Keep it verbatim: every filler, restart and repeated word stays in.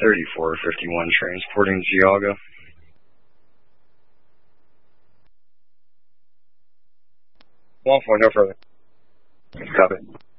thirty-four fifty-one, transporting Geauga. one four, no further. Copy.